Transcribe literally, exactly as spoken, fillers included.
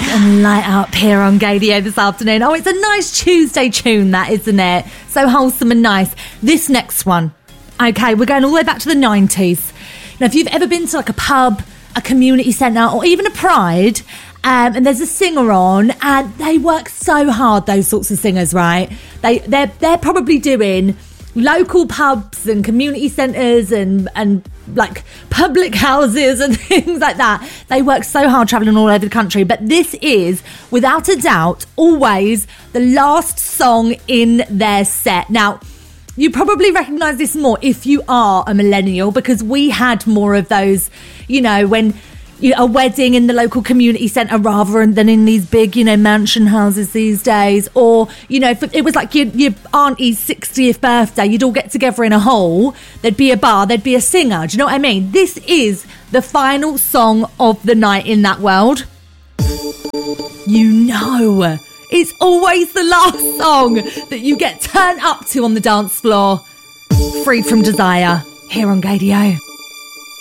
and light up here on Gaydio this afternoon. Oh, it's a nice Tuesday tune, that, isn't it? So wholesome and nice. This next one, okay, we're going all the way back to the nineties. Now, if you've ever been to like a pub, a community centre, or even a Pride, um, and there's a singer on, and they work so hard, those sorts of singers, right? They, they're, they're probably doing local pubs and community centres and and like public houses and things like that. They work so hard travelling all over the country, but this is without a doubt always the last song in their set. Now, you probably recognise this more if you are a millennial, because we had more of those, you know, when you know, a wedding in the local community centre rather than in these big, you know, mansion houses these days. Or, you know, if it was like your, your auntie's sixtieth birthday, you'd all get together in a hall, there'd be a bar, there'd be a singer. Do you know what I mean? This is the final song of the night in that world. You know, it's always the last song that you get turned up to on the dance floor. Free From Desire, here on Gaydio.